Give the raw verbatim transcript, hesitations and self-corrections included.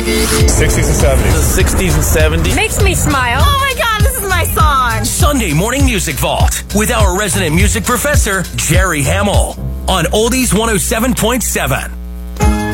sixties and seventies. The sixties and seventies. Makes me smile. Oh my God, this is my song. Sunday Morning Music Vault with our resident music professor, Jerry Hamill, on Oldies one oh seven point seven.